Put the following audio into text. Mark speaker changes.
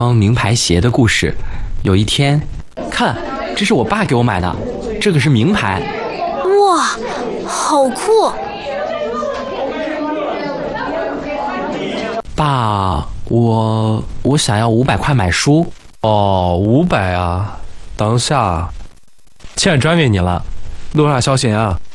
Speaker 1: 名牌鞋的故事。有一天，看，这是我爸给我买的，这个是名牌。
Speaker 2: 哇，好酷！
Speaker 1: 爸，我想要500块买书。
Speaker 3: 哦，500啊，等下，欠专为你了，录下消息啊。